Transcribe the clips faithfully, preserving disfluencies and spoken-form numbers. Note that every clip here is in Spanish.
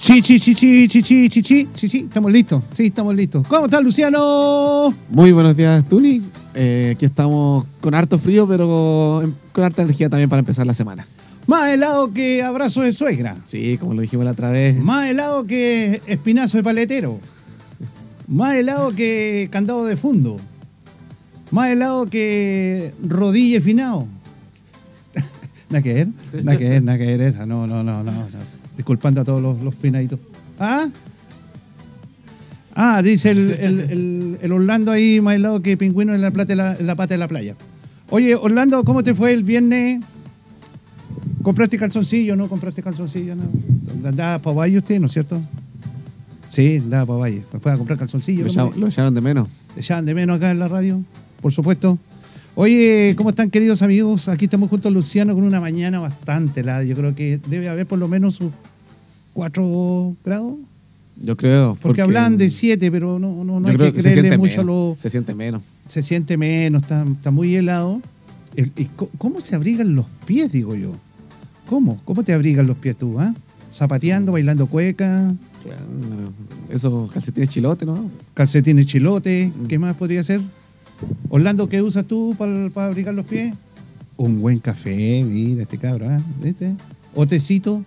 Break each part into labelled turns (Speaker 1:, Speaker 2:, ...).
Speaker 1: Sí, sí, sí, sí, sí, sí, sí, sí, sí, sí, estamos listos, sí, estamos listos. ¿Cómo estás, Luciano?
Speaker 2: Muy buenos días, Tuni. Eh, aquí estamos con harto frío, pero con harta energía también para empezar la semana.
Speaker 1: Más helado que abrazo de suegra.
Speaker 2: Sí, como lo dijimos la otra vez.
Speaker 1: Más helado que espinazo de paletero. Más helado que candado de fondo. Más helado que rodilla finado. Nada que ver, nada que ver, nada que ver esa. No, no, no, no. no. Disculpando a todos los, los finaditos. ¿Ah? Ah, dice el, el, el, el Orlando ahí más helado que pingüino en la, plata de la, en la pata de la playa. Oye, Orlando, ¿cómo te fue el viernes? ¿Compraste calzoncillo? ¿No compraste calzoncillo? No. ¿Andaba para Valle usted, no es cierto? Sí, andaba para Valle. Fue a comprar calzoncillo.
Speaker 2: Lo, echaron, lo echaron de menos.
Speaker 1: Lo echaron de menos acá en la radio, por supuesto. Oye, ¿cómo están, queridos amigos? Aquí estamos junto a Luciano con una mañana bastante helada. Yo creo que debe haber por lo menos sus cuatro grados.
Speaker 2: Yo creo.
Speaker 1: Porque,
Speaker 2: porque
Speaker 1: hablan de siete, pero no, no, no hay que, que creerle mucho a lo...
Speaker 2: Se siente menos.
Speaker 1: Se siente menos, está, está muy helado. El, y, ¿Cómo se abrigan los pies, digo yo? ¿Cómo? ¿Cómo te abrigan los pies tú, ah? ¿Zapateando, bailando cueca?
Speaker 2: Claro, esos calcetines chilote, ¿no?
Speaker 1: Calcetines chilote, mm. ¿Qué más podría ser? Orlando, ¿qué usas tú para, para abrigar los pies? Un buen café, mira este cabrón, ¿eh? ¿Viste? O tecito,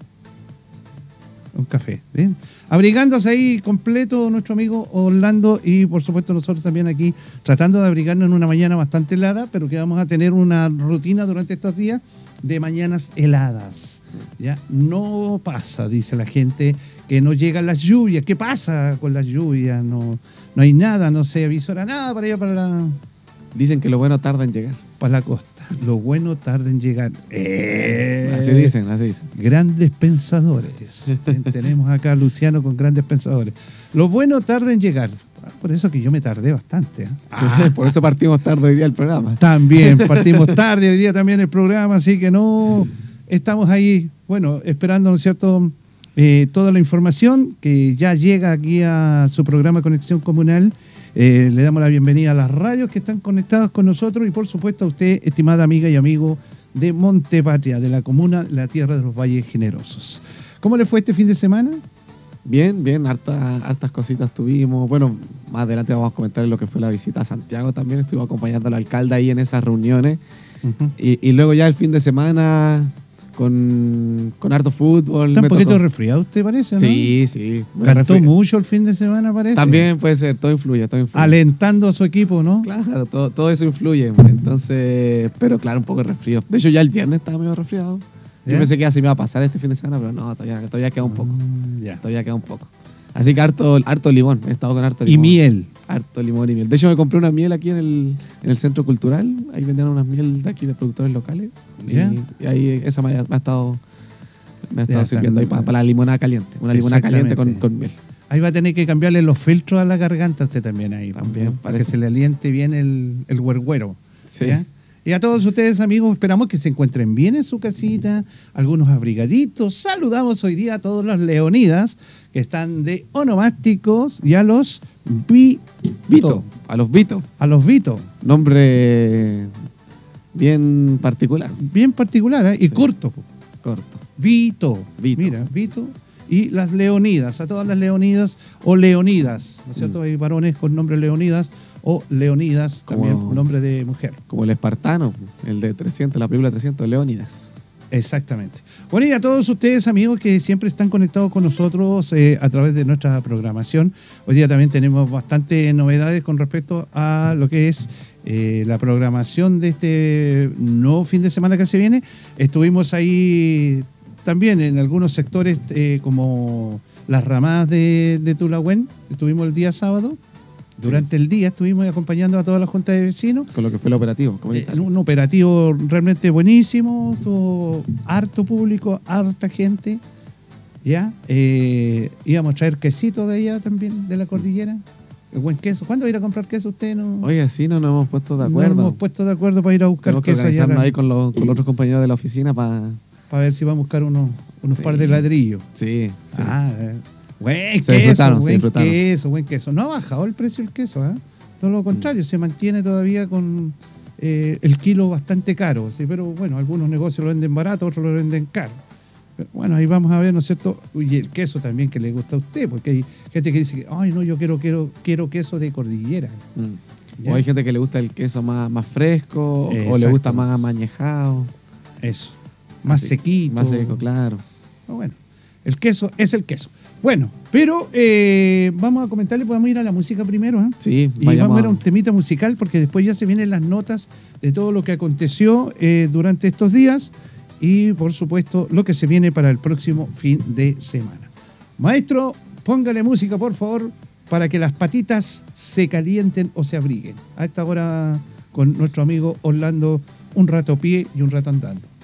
Speaker 1: un café, ¿bien? Abrigándose ahí completo nuestro amigo Orlando y por supuesto nosotros también aquí tratando de abrigarnos en una mañana bastante helada, pero que vamos a tener una rutina durante estos días de mañanas heladas. Ya no pasa, dice la gente, que no llegan las lluvias. ¿Qué pasa con las lluvias? No, no hay nada, no se avisora nada para allá, para la...
Speaker 2: Dicen que lo bueno tarda en llegar.
Speaker 1: Para la costa. Lo bueno tarda en llegar.
Speaker 2: Eh, así dicen, así dicen.
Speaker 1: Grandes pensadores. Tenemos acá a Luciano con grandes pensadores. Lo bueno tarda en llegar. Por eso que yo me tardé bastante. ¿eh?
Speaker 2: Ah, por eso partimos tarde hoy día el programa.
Speaker 1: También, partimos tarde hoy día también el programa, así que no... Estamos ahí, bueno, esperando, ¿no es cierto?, eh, toda la información que ya llega aquí a su programa Conexión Comunal. Eh, le damos la bienvenida a las radios que están conectadas con nosotros y, por supuesto, a usted, estimada amiga y amigo de Montepatria, de la comuna La Tierra de los Valles Generosos. ¿Cómo le fue este fin de semana?
Speaker 2: Bien, bien, hartas, hartas cositas tuvimos. Bueno, más adelante vamos a comentar lo que fue la visita a Santiago también. Estuve acompañando al alcalde ahí en esas reuniones. Uh-huh. y, y luego ya el fin de semana... Con, con harto fútbol.
Speaker 1: Está un poquito tocó... resfriado usted parece, ¿no?
Speaker 2: Sí, sí.
Speaker 1: Cantó resfri... mucho el fin de semana parece.
Speaker 2: También puede ser, todo influye, todo influye.
Speaker 1: Alentando a su equipo, ¿no?
Speaker 2: Claro, todo, todo eso influye. Entonces, pero claro, un poco de resfrío. De hecho ya el viernes estaba medio resfriado. ¿Ya? Yo pensé que ya se me iba a pasar este fin de semana, pero no, todavía, todavía queda un poco. Mm, ya. Todavía queda un poco. Así que harto, harto limón, he estado con harto limón.
Speaker 1: Y miel.
Speaker 2: Harto limón y miel. De hecho me compré una miel aquí en el, en el centro cultural. Ahí vendían unas miel de aquí de productores locales. ¿Ya? Y, y ahí esa me ha, me ha estado... Me ha estado sirviendo ahí para, para la limonada caliente. Una limonada caliente con, con miel.
Speaker 1: Ahí va a tener que cambiarle los filtros a la garganta usted también ahí.
Speaker 2: También,
Speaker 1: para que se le aliente bien el, el huerguero.
Speaker 2: Sí.
Speaker 1: ¿Ya? Y a todos ustedes, amigos, esperamos que se encuentren bien en su casita, algunos abrigaditos. Saludamos hoy día a todos los leonidas que están de onomásticos y a los Vito.
Speaker 2: Vito. A los Vito.
Speaker 1: A los Vito.
Speaker 2: Nombre bien particular.
Speaker 1: Bien particular, ¿eh? Y sí. corto.
Speaker 2: Corto.
Speaker 1: Vito.
Speaker 2: Vito.
Speaker 1: Mira, Vito. Y las leonidas, a todas las leonidas o leonidas, ¿no es cierto? Mm. Hay varones con nombre leonidas o leonidas, como, también nombre de mujer.
Speaker 2: Como el espartano, el de trescientos, la película trescientos, Leónidas.
Speaker 1: Exactamente. Bueno, y a todos ustedes, amigos, que siempre están conectados con nosotros eh, a través de nuestra programación. Hoy día también tenemos bastantes novedades con respecto a lo que es eh, la programación de este nuevo fin de semana que se viene. Estuvimos ahí también en algunos sectores eh, como las ramadas de, de Tulagüen. Estuvimos el día sábado. Durante sí. el día estuvimos acompañando a toda la junta de vecinos.
Speaker 2: Con lo que fue el operativo.
Speaker 1: Eh, un operativo realmente buenísimo, tuvo harto público, harta gente. ¿Ya? Eh, íbamos a traer quesito de allá también, de la cordillera. El buen queso. ¿Cuándo va a ir a comprar queso usted? No?
Speaker 2: Oye, sí, no nos hemos puesto de acuerdo.
Speaker 1: No nos hemos puesto de acuerdo para ir a buscar
Speaker 2: Tenemos
Speaker 1: queso.
Speaker 2: Tenemos que organizarnos allá ahí con los, con los otros compañeros de la oficina para...
Speaker 1: Para ver si vamos a buscar unos, unos
Speaker 2: sí.
Speaker 1: par de ladrillos.
Speaker 2: Sí, sí.
Speaker 1: Ah, eh. Buen
Speaker 2: se
Speaker 1: queso, buen
Speaker 2: se
Speaker 1: queso, buen queso. No ha bajado el precio del queso, ¿eh? Todo lo contrario, mm. se mantiene todavía con eh, el kilo bastante caro. ¿sí? Pero bueno, algunos negocios lo venden barato, otros lo venden caro. Pero bueno, ahí vamos a ver, ¿no es cierto? Y el queso también que le gusta a usted, porque hay gente que dice que, ay, no, yo quiero, quiero, quiero queso de cordillera.
Speaker 2: Mm.
Speaker 1: ¿Ya?
Speaker 2: O hay gente que le gusta el queso más, más fresco,
Speaker 1: Exacto.
Speaker 2: o le gusta más mañejado.
Speaker 1: Eso. Más
Speaker 2: Así,
Speaker 1: sequito.
Speaker 2: Más seco, claro.
Speaker 1: Ah, bueno, el queso es el queso. Bueno, pero eh, vamos a comentarle, podemos ir a la música primero, ¿eh?
Speaker 2: Sí,
Speaker 1: Y
Speaker 2: vayamos
Speaker 1: vamos a ver
Speaker 2: a-
Speaker 1: un temita musical, porque después ya se vienen las notas de todo lo que aconteció eh, durante estos días y, por supuesto, lo que se viene para el próximo fin de semana. Maestro, póngale música, por favor, para que las patitas se calienten o se abriguen. A esta hora con nuestro amigo Orlando, un rato a pie y un rato andando.